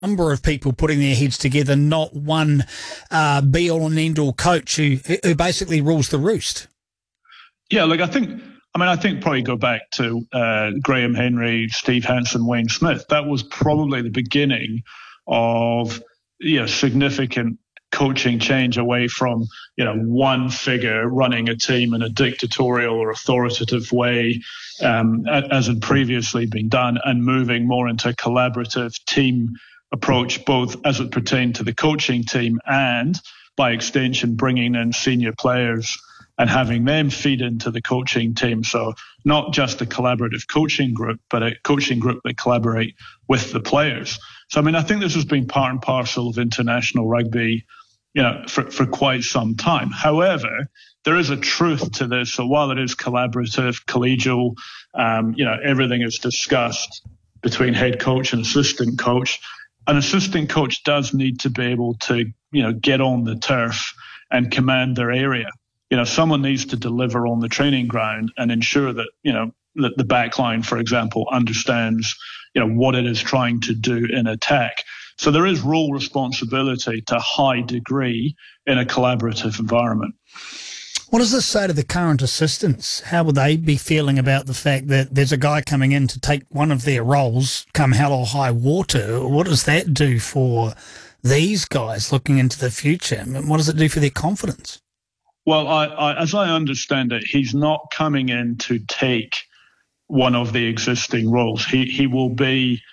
number of people putting their heads together, not one be-all and end-all coach who basically rules the roost. Yeah, look, I think probably go back to Graham Henry, Steve Hansen, Wayne Smith. That was probably the beginning of significant coaching change away from one figure running a team in a dictatorial or authoritative way, as had previously been done, and moving more into a collaborative team approach, both as it pertained to the coaching team and, by extension, bringing in senior players and having them feed into the coaching team. So not just a collaborative coaching group, but a coaching group that collaborate with the players. So, I think this has been part and parcel of international rugby, for quite some time. However, there is a truth to this. So while it is collaborative, collegial, everything is discussed between head coach and assistant coach. An assistant coach does need to be able to, get on the turf and command their area. Someone needs to deliver on the training ground and ensure that, that the back line, for example, understands, what it is trying to do in attack. So there is role responsibility to a high degree in a collaborative environment. What does this say to the current assistants? How will they be feeling about the fact that there's a guy coming in to take one of their roles come hell or high water? What does that do for these guys looking into the future? What does it do for their confidence? Well, as I understand it, he's not coming in to take one of the existing roles. He will be,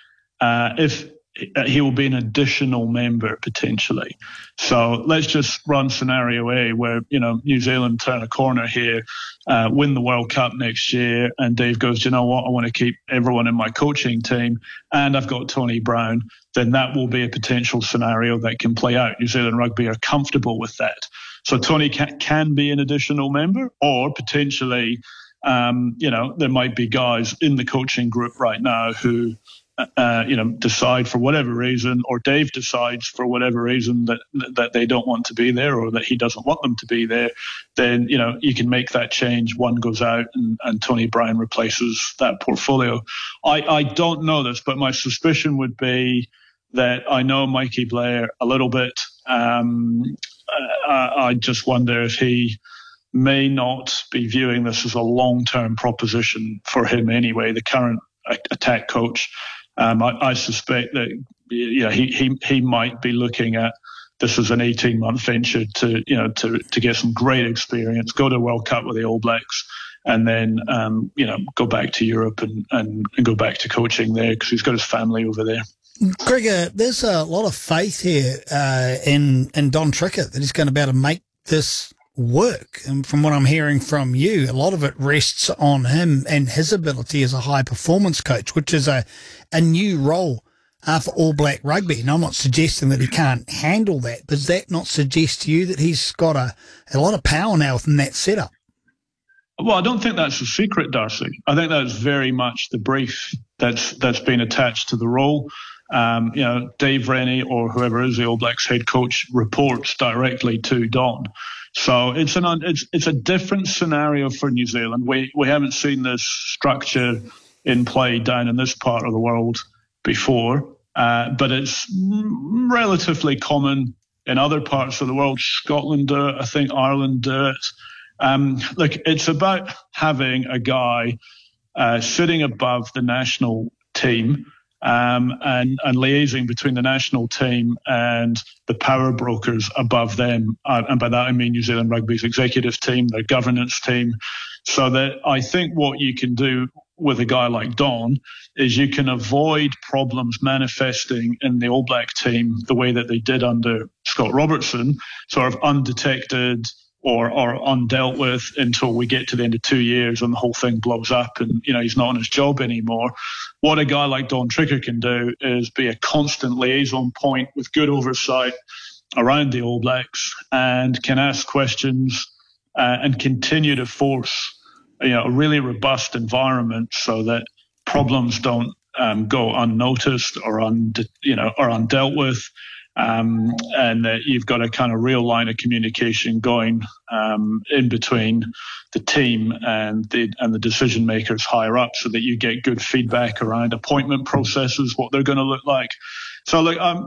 he will be an additional member potentially. So let's just run scenario A where, New Zealand turn a corner here, win the World Cup next year, and Dave goes, you know what, I want to keep everyone in my coaching team, and I've got Tony Brown. Then that will be a potential scenario that can play out. New Zealand Rugby are comfortable with that. So Tony can be an additional member, or potentially, there might be guys in the coaching group right now who, decide for whatever reason, or Dave decides for whatever reason that they don't want to be there, or that he doesn't want them to be there. Then, you can make that change. One goes out and Tony Brown replaces that portfolio. I don't know this, but my suspicion would be that I know Mikey Blair a little bit. I just wonder if he may not be viewing this as a long-term proposition for him anyway, the current attack coach. I suspect that he might be looking at this as an 18-month venture to get some great experience, go to a World Cup with the All Blacks, and then go back to Europe and go back to coaching there because he's got his family over there. Gregor, there's a lot of faith here in Don Trickett that he's going to be able to make this work. And from what I'm hearing from you, a lot of it rests on him and his ability as a high-performance coach, which is a new role for All Black Rugby. And I'm not suggesting that he can't handle that, but does that not suggest to you that he's got a lot of power now within that setup? Well, I don't think that's a secret, Darcy. I think that's very much the brief that's been attached to the role. Dave Rennie or whoever is the All Blacks head coach reports directly to Don. So it's a different scenario for New Zealand. We haven't seen this structure in play down in this part of the world before, but it's relatively common in other parts of the world. Scotland do it, I think Ireland do it. Look, it's about having a guy sitting above the national team and liaising between the national team and the power brokers above them. And by that I mean New Zealand Rugby's executive team, their governance team. So that I think what you can do with a guy like Don is you can avoid problems manifesting in the All Black team the way that they did under Scott Robertson, sort of undetected or undealt with until we get to the end of 2 years and the whole thing blows up and, he's not on his job anymore. What a guy like Don Trickett can do is be a constant liaison point with good oversight around the All Blacks and can ask questions and continue to force, a really robust environment so that problems don't go unnoticed or undealt with. And that you've got a kind of real line of communication going in between the team and the decision makers higher up, so that you get good feedback around appointment processes, what they're going to look like. So look,